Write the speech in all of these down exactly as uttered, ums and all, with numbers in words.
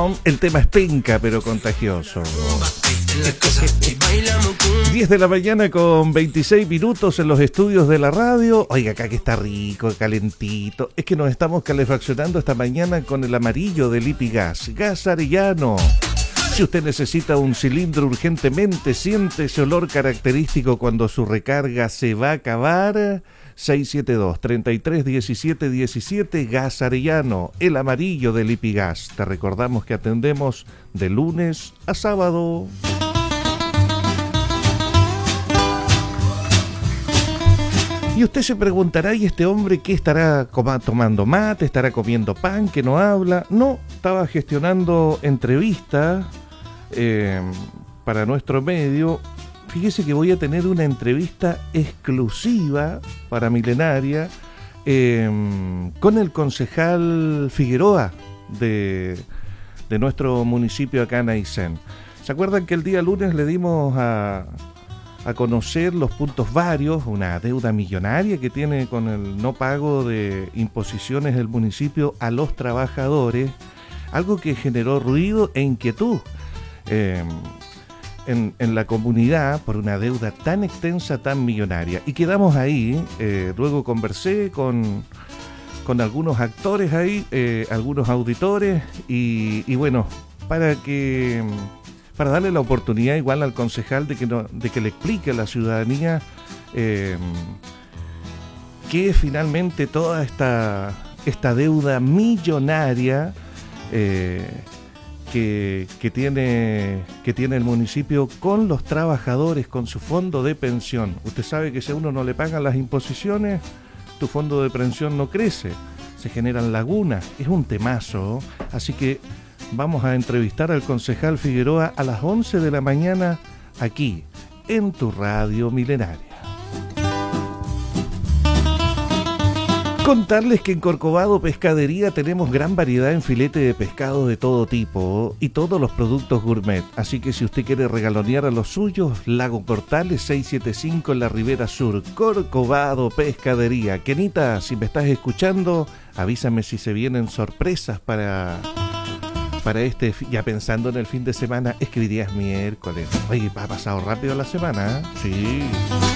Perdón, el tema es penca, pero contagioso. diez de la mañana con veintiséis minutos en los estudios de la radio. Oiga, acá que está rico, calentito. Es que nos estamos calefaccionando esta mañana con el amarillo de Lipigas. Gas Arellano. Si usted necesita un cilindro urgentemente, siente ese olor característico cuando su recarga se va a acabar. seis siete dos, tres tres uno siete uno siete, Gas Arellano, el amarillo de Lipigas. Te recordamos que atendemos de lunes a sábado. Y usted se preguntará, ¿y este hombre qué estará tomando mate? ¿Estará comiendo pan que no habla? No, estaba gestionando entrevista eh, para nuestro medio. Fíjese que voy a tener una entrevista exclusiva para Milenaria eh, con el concejal Figueroa de, de nuestro municipio acá en Aysén. ¿Se acuerdan que el día lunes le dimos a... a conocer los puntos varios, una deuda millonaria que tiene con el no pago de imposiciones del municipio a los trabajadores, algo que generó ruido e inquietud eh, en, en la comunidad por una deuda tan extensa, tan millonaria? Y quedamos ahí, eh, luego conversé con, con algunos actores ahí, eh, algunos auditores, y, y bueno, para que... para darle la oportunidad igual al concejal de que, no, de que le explique a la ciudadanía eh, qué es finalmente toda esta, esta deuda millonaria eh, que, que, tiene, que tiene el municipio con los trabajadores, con su fondo de pensión. Usted sabe que si a uno no le pagan las imposiciones, tu fondo de pensión no crece, se generan lagunas, es un temazo, así que vamos a entrevistar al concejal Figueroa a las once de la mañana aquí, en tu radio Milenaria. Contarles que en Corcovado Pescadería tenemos gran variedad en filete de pescado de todo tipo y todos los productos gourmet. Así que si usted quiere regalonear a los suyos, Lago Portales seiscientos setenta y cinco en la Ribera Sur, Corcovado Pescadería. Kenita, si me estás escuchando, avísame si se vienen sorpresas para... para este, ya pensando en el fin de semana. Es que hoy día es miércoles. Oye, ha pasado rápido la semana, ¿eh? Sí.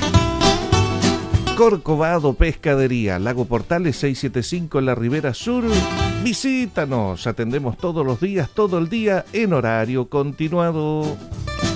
Corcovado Pescadería, Lago Portales seiscientos setenta y cinco en la Ribera Sur. Visítanos, atendemos todos los días, todo el día, en horario continuado.